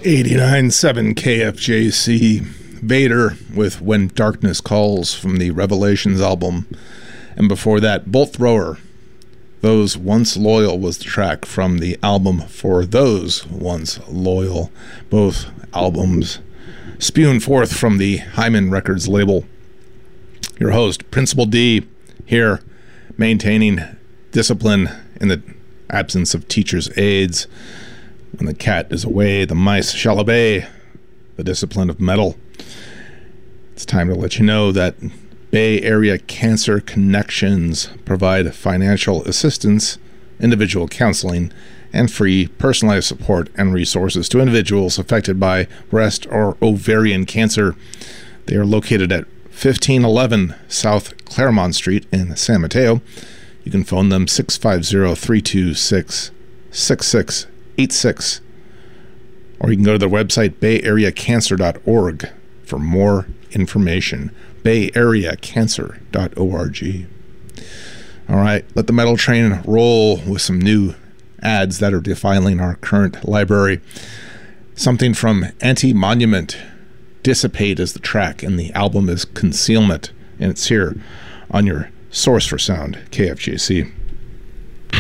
89.7 KFJC, Vader with When Darkness Calls from the Revelations album. And before that, Bolt Thrower, Those Once Loyal was the track from the album For Those Once Loyal. Both albums spewing forth from the Hyman Records label. Your host, Principal D, here maintaining discipline in the absence of teachers' aides. When the cat is away, the mice shall obey the discipline of metal. It's time to let you know that Bay Area Cancer Connections provide financial assistance, individual counseling, and free personalized support and resources to individuals affected by breast or ovarian cancer. They are located at 1511 South Claremont Street in San Mateo. You can phone them 650-326-6686, or you can go to their website, bayareacancer.org, for more information. bayareacancer.org. All right, let the metal train roll with some new ads that are defiling our current library. Something from Anti-Monument. Dissipate is the track, and the album is Concealment, and it's here on your source for sound, KFJC.